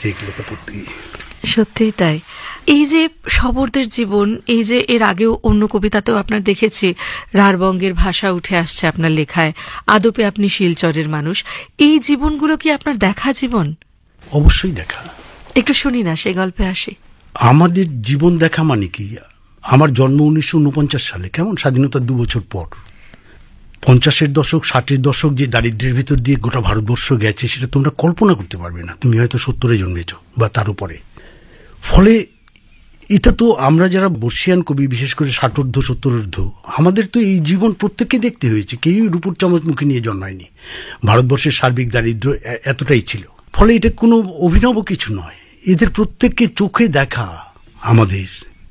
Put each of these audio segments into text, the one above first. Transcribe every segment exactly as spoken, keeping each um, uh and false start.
যেগুলোকে পড়তে গিয়ে। সত্যিই তাই। এই যে শবরদের জীবন, এই যে এর আগেও অন্য কবিতাতেও আপনার দেখেছি রাঢ়বঙ্গের ভাষা উঠে আসছে আপনার লেখায়, আদপে আপনি শিলচরের মানুষ, এই জীবনগুলো কি আপনার দেখা জীবন? অবশ্যই দেখা। একটু শুনি না, সেই গল্পে আসি। আমাদের জীবন দেখা মানে কি, আমার জন্ম উনিশশো উনপঞ্চাশ সালে, কেমন স্বাধীনতার দু বছর পর। পঞ্চাশের দশক ষাটের দশক যে দারিদ্র্যের ভিতর দিয়ে গোটা ভারতবর্ষ গেছে সেটা তোমরা কল্পনা করতে পারবে না। তুমি হয়তো সত্তরে জন্মেছ বা তার উপরে। ফলে এটা তো আমরা যারা বর্ষিয়ান কবি, বিশেষ করে ষাটোর্ধ সত্তরোর্ধ, আমাদের তো এই জীবন প্রত্যেককে দেখতে হয়েছে। কেউই রূপোর চামচ মুখে নিয়ে জন্মায়নি। ভারতবর্ষের সার্বিক দারিদ্র্য এতটাই ছিল। ফলে এটা কোনো অভিনব কিছু নয়, এদের প্রত্যেককে চোখে দেখা আমাদের,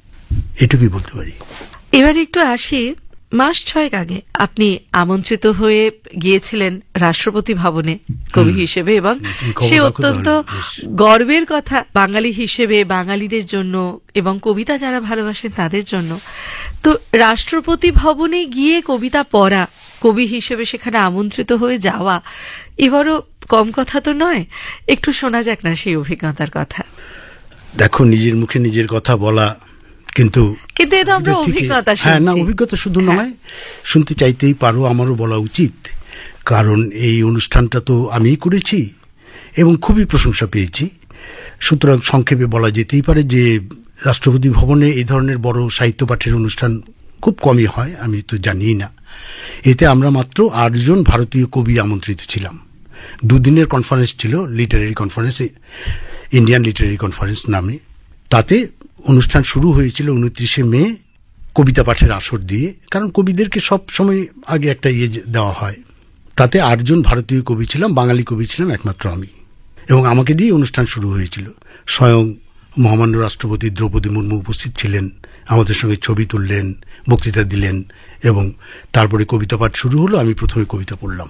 এটুকুই বলতে পারি। এবার একটু আসি, মাস ছয়েক আগে আপনি আমন্ত্রিত হয়ে গিয়েছিলেন রাষ্ট্রপতি ভবনে কবি হিসেবে, এবং সে অত্যন্ত গর্বের কথা বাঙালি হিসেবে, বাঙালিদের জন্য এবং কবিতা যারা ভালোবাসেন তাদের জন্য। তো রাষ্ট্রপতি ভবনে গিয়ে কবিতা পড়া, কবি হিসেবে সেখানে আমন্ত্রিত হয়ে যাওয়া, এবারও কম কথা তো নয়। একটু শোনা যাক না সেই অভিজ্ঞতার কথা। দেখো, নিজের মুখে নিজের কথা বলা, কিন্তু কিন্তু এটা আমরা অভিজ্ঞতা শুনছি। হ্যাঁ, না, অভিজ্ঞতা শুধু নয়, শুনতে চাইতেই পারো, আমারও বলা উচিত। কারণ এই অনুষ্ঠানটা তো আমিই করেছি এবং খুবই প্রশংসা পেয়েছি। সুতরাং সংক্ষেপে বলা যেতেই পারে যে রাষ্ট্রপতি ভবনে এই ধরনের বড় সাহিত্য পাঠের অনুষ্ঠান খুব কমই হয়, আমি তো জানিই না। এতে আমরা মাত্র আটজন ভারতীয় কবি আমন্ত্রিত ছিলাম। দুদিনের কনফারেন্স ছিল, literary conference, Indian literary conference নামে। তাতে অনুষ্ঠান শুরু হয়েছিল উনত্রিশে মে কবিতা পাঠের আসর দিয়ে, কারণ কবিদেরকে সব সময় আগে একটা ইয়ে দেওয়া হয়। তাতে আটজন ভারতীয় কবি ছিলাম, বাঙালি কবি ছিলাম একমাত্র আমি, এবং আমাকে দিয়ে অনুষ্ঠান শুরু হয়েছিল। স্বয়ং মহামান্য রাষ্ট্রপতি দ্রৌপদী মুর্মু উপস্থিত ছিলেন, আমাদের সঙ্গে ছবি তুললেন, বক্তৃতা দিলেন, এবং তারপরে কবিতা পাঠ শুরু হলো। আমি প্রথমে কবিতা পড়লাম।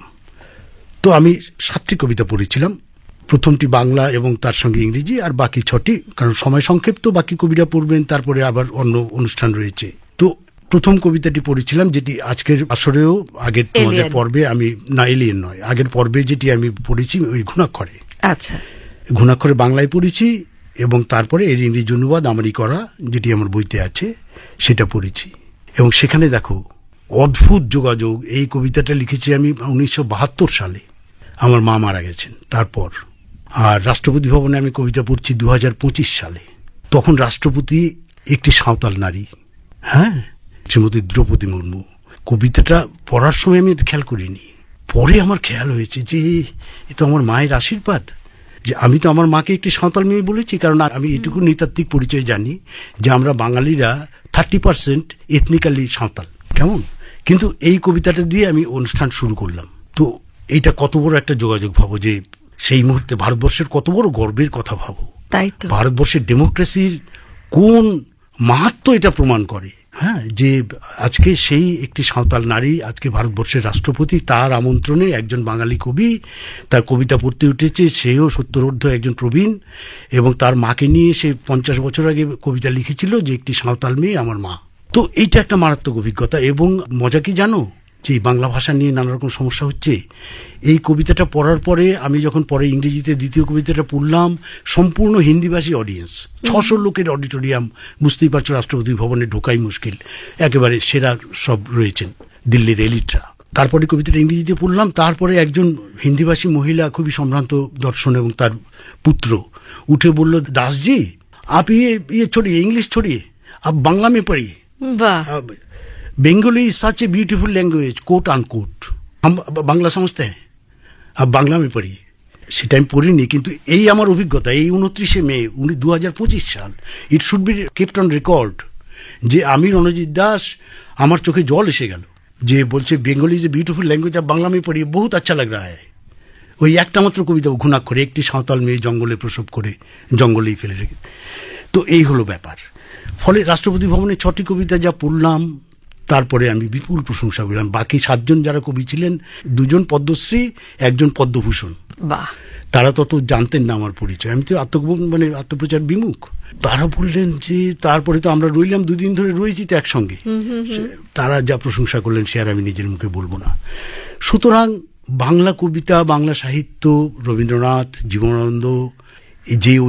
তো আমি সাতটি কবিতা পড়েছিলাম, প্রথমটি বাংলা এবং তার সঙ্গে ইংরেজি, আর বাকি ছটি, কারণ সময় সংক্ষিপ্ত, বাকি কবিরা পড়বেন, তারপরে আবার অন্য অনুষ্ঠান রয়েছে। তো প্রথম কবিতাটি পড়েছিলাম, যেটি আজকের আসরেও আগের তোমাদের পর্বে আমি, না এলিয়েন নয়, আগের পর্বে যেটি আমি পড়েছি ওই ঘুণাক্ষরে। আচ্ছা, ঘুণাক্ষরে বাংলায় পড়েছি, এবং তারপরে এর ইংরেজি অনুবাদ আমারই করা, যেটি আমার বইতে আছে, সেটা পড়েছি। এবং সেখানে দেখো অদ্ভুত যোগাযোগ। এই কবিতাটা লিখেছি আমি উনিশশো বাহাত্তর সালে, আমার মা মারা গেছেন তারপর। আর রাষ্ট্রপতি ভবনে আমি কবিতা পড়ছি দু হাজার পঁচিশ সালে। তখন রাষ্ট্রপতি একটি সাঁওতাল নারী, হ্যাঁ, শ্রীমতী দ্রৌপদী মুর্মু। কবিতাটা পড়ার সময় আমি এটা খেয়াল করিনি, পরে আমার খেয়াল হয়েছে যে এ তো আমার মায়ের আশীর্বাদ। যে আমি তো আমার মাকে একটি সাঁওতাল মেয়ে বলেছি, কারণ আমি এটুকু নৃতাত্ত্বিক পরিচয় জানি যে আমরা বাঙালিরা থার্টি পার্সেন্ট এথনিক্যালি সাঁওতাল, কেমন। কিন্তু এই কবিতাটা দিয়ে আমি অনুষ্ঠান শুরু করলাম। তো এইটা কত বড় একটা যোগাযোগ, ভাবো যে সেই মুহূর্তে ভারতবর্ষের কত বড় গর্বের কথা, ভাবো। তাই তো, ভারতবর্ষের ডেমোক্রেসির কোন মাহাত্ম্য এটা প্রমাণ করে, হ্যাঁ, যে আজকে সেই একটি সাঁওতাল নারী আজকে ভারতবর্ষের রাষ্ট্রপতি, তার আমন্ত্রণে একজন বাঙালি কবি তার কবিতা পড়তে উঠেছে। সেও সত্তরোর্ধ একজন প্রবীণ, এবং তার মাকে নিয়ে সে পঞ্চাশ বছর আগে কবিতা লিখেছিল যে একটি সাঁওতাল মেয়ে আমার মা। তো এইটা একটা মারাত্মক অভিজ্ঞতা। এবং মজা কি জানো, যে বাংলা ভাষা নিয়ে নানা রকম সমস্যা হচ্ছে। এই কবিতাটা পড়ার পরে আমি যখন পরে ইংরেজিতে দ্বিতীয় কবিতাটা পড়লাম, সম্পূর্ণ হিন্দিভাষী অডিয়েন্স, ছশো লোকের অডিটোরিয়াম, বুঝতেই পারছো রাষ্ট্রপতি ভবনে ঢোকাই মুশকিল, একেবারে সেরা সব রয়েছেন দিল্লির এলিটরা। তারপরে কবিতাটা ইংরেজিতে পড়লাম, তারপরে একজন হিন্দিভাষী মহিলা, খুবই সম্ভ্রান্ত দর্শন, এবং তার পুত্র উঠে বলল, দাসজি আপ ইয়ে ইয়ে छोड़िए, इंग्लिश छोड़िए, आप बांग्ला में पढ़िए। वाह, Bengali is such a beautiful language, quote unquote, हम बांग्ला समझते हैं, आप बांग्ला में पढ़िए। সেটা আমি পড়িনি, কিন্তু এই আমার অভিজ্ঞতা। এই উনত্রিশে মে উনি দু হাজার পঁচিশ সাল, it should be kept on record, যে আমি রণজিৎ দাস, আমার চোখে জল এসে গেল, যে বলছে Bengali is a beautiful language, आप बांग्ला में पढ़िए, बहुत अच्छा लग रहा है। ওই একটা মাত্র কবিতা, ঘুণাক্ষরে, একটি সাঁওতাল মেয়ে জঙ্গলে প্রসব করে জঙ্গলেই ফেলে রেখে। তো এই হলো ব্যাপার। ফলে রাষ্ট্রপতি ভবনে ছটি কবিতা যা পড়লাম, তারপরে আমি বিপুল প্রশংসা পেলাম। বাকি সাতজন যারা কবি ছিলেন, দুজন পদ্মশ্রী, একজন পদ্মভূষণ, বাহ, তারা তত জানতেন না আমার পরিচয়, আমি তো আত্ম মানে আত্মপ্রচার বিমুখ। তারা বললেন যে, তারপরে তো আমরা রইলাম, দুদিন ধরে রয়েছি তো একসঙ্গে, তারা যা প্রশংসা করলেন সে আর আমি নিজের মুখে বলবো না। সুতরাং বাংলা কবিতা, বাংলা সাহিত্য, রবীন্দ্রনাথ, জীবনানন্দ, যে